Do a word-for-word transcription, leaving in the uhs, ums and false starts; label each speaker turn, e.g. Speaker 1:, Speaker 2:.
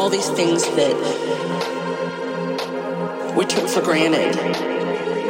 Speaker 1: all these things that we took for granted.